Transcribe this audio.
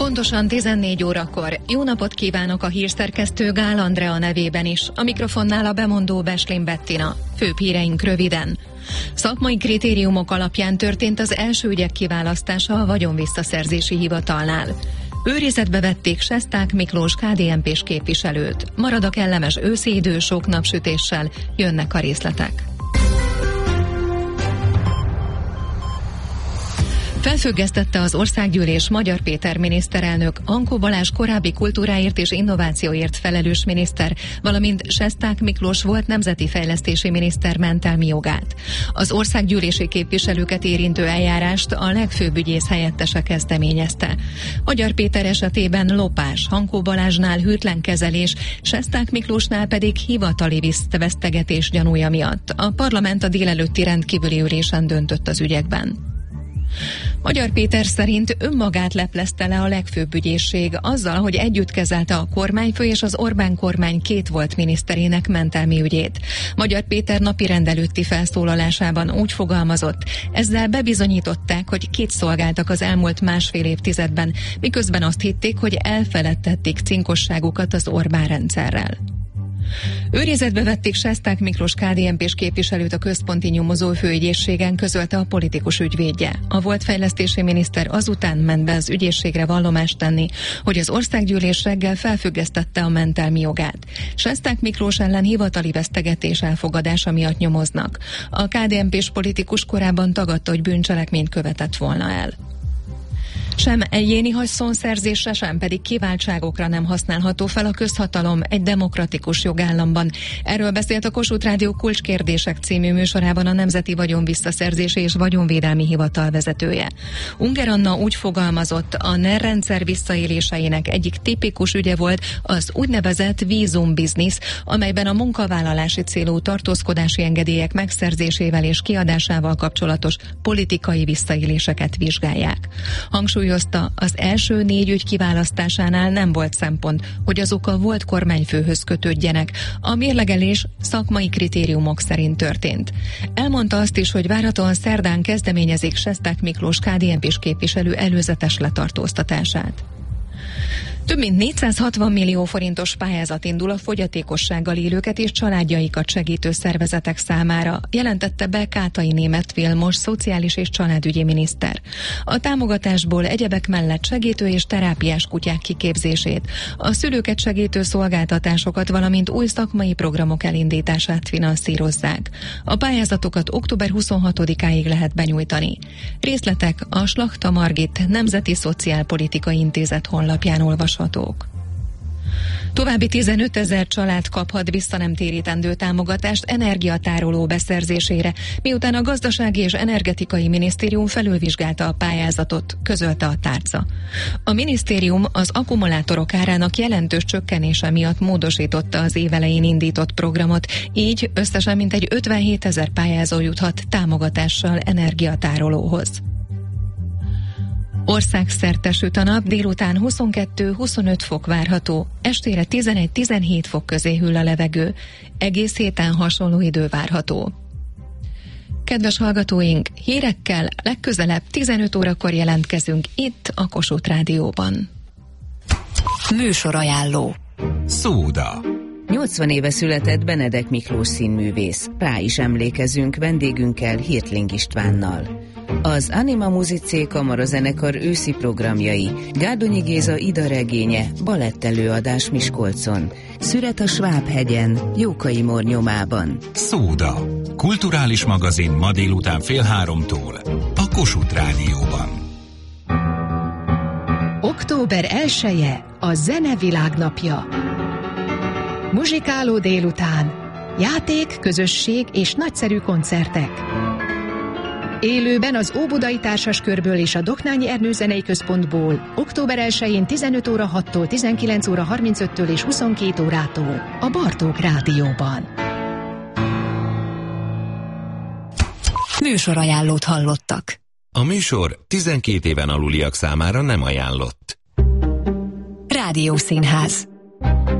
Pontosan 14 órakor. Jó napot kívánok a hírszerkesztő Gál Andrea nevében is. A mikrofonnál a bemondó Beslin Bettina. Főbb híreink röviden. Szakmai kritériumok alapján történt az első ügyek kiválasztása a vagyonvisszaszerzési hivatalnál. Őrizetbe vették Sesták Miklós KDNP-s képviselőt. Marad a kellemes őszi idő, sok napsütéssel, jönnek a részletek. Felfüggesztette az Országgyűlés Magyar Péter miniszterelnök, Ankó Balázs korábbi kultúráért és innovációért felelős miniszter, valamint Sesták Miklós volt nemzeti fejlesztési miniszter mentelmi jogát. Az országgyűlési képviselőket érintő eljárást a legfőbb ügyész helyettese kezdeményezte. Magyar Péter esetében lopás, Ankó Balázsnál hűtlen kezelés, Sesták Miklósnál pedig hivatali vesztegetés gyanúja miatt. A parlament a délelőtti rendkívüli ülésen döntött az ügyekben. Magyar Péter szerint önmagát leplezte le a legfőbb ügyészség azzal, hogy együtt kezelte a kormányfő és az Orbán kormány két volt miniszterének mentelmi ügyét. Magyar Péter napirend előtti felszólalásában úgy fogalmazott, ezzel bebizonyították, hogy kit szolgáltak az elmúlt másfél évtizedben, miközben azt hitték, hogy elfeledtették cinkosságukat az Orbán rendszerrel. Őrizetbe vették Sesták Miklós KDNP-s képviselőt a központi nyomozó főügyészségen, közölte a politikus ügyvédje. A volt fejlesztési miniszter azután ment be az ügyészségre vallomást tenni, hogy az országgyűlés reggel felfüggesztette a mentelmi jogát. Sesták Miklós ellen hivatali vesztegetés elfogadása miatt nyomoznak. A KDNP-s politikus korábban tagadta, hogy bűncselekményt követett volna el. Sem egyéni haszonszerzésre, sem pedig kiváltságokra nem használható fel a közhatalom egy demokratikus jogállamban. Erről beszélt a Kossuth Rádió Kulcskérdések című műsorában a Nemzeti Vagyonvisszaszerzési és Vagyonvédelmi Hivatal vezetője. Unger Anna úgy fogalmazott, a NER rendszer visszaéléseinek egyik tipikus ügye volt az úgynevezett vízumbiznisz, amelyben a munkavállalási célú tartózkodási engedélyek megszerzésével és kiadásával kapcsolatos politikai visszaéléseket vizsgálják. Hangsúlyozta, az első 4 ügy kiválasztásánál nem volt szempont, hogy azok a volt kormányfőhöz kötődjenek. A mérlegelés szakmai kritériumok szerint történt. Elmondta azt is, hogy várhatóan szerdán kezdeményezik Sesták Miklós KDNP-s képviselő előzetes letartóztatását. Több mint 460 millió forintos pályázat indul a fogyatékossággal élőket és családjaikat segítő szervezetek számára, jelentette be Kátai Németh Vilmos szociális és családügyi miniszter. A támogatásból egyebek mellett segítő és terápiás kutyák kiképzését, a szülőket segítő szolgáltatásokat, valamint új szakmai programok elindítását finanszírozzák. A pályázatokat október 26-áig lehet benyújtani. Részletek a Slachta Margit Nemzeti Szociálpolitikai Intézet honlapján olvashatók. További 15 000 család kaphat visszanemtérítendő támogatást energiatároló beszerzésére, miután a Gazdasági és Energetikai Minisztérium felülvizsgálta a pályázatot, közölte a tárca. A minisztérium az akkumulátorok árának jelentős csökkenése miatt módosította az év elején indított programot, így összesen mintegy 57 000 pályázó juthat támogatással energiatárolóhoz. Országszerte süt a nap, délután 22-25 fok várható, estére 11-17 fok közé hűl a levegő, egész héten hasonló idő várható. Kedves hallgatóink, hírekkel legközelebb 15 órakor jelentkezünk itt a Kossuth Rádióban. Műsorajánló. Szóda. 80 éve született Benedek Miklós színművész. Rá is emlékezünk vendégünkkel, Hirtling Istvánnal. Az Anima Musicé kamarazenekar őszi programjai, Gárdonyi Géza Ida regénye, balettelőadás Miskolcon, Szüret a Sváb-hegyen, Jókai Mór nyomában. Szóda. Kulturális magazin ma délután 14:30 a Kossuth Rádióban. Október 1-e a Zene Világnapja. Muzsikáló délután, játék, közösség és nagyszerű koncertek. Élőben az Óbudai Társaskörből és a Doknányi Ernő Zenei Központból október 1-én 15 óra 6-tól, 19 óra 35-től és 22 órától a Bartók Rádióban. Műsorajánlót hallottak. A műsor 12 éven aluliak számára nem ajánlott. Rádiószínház.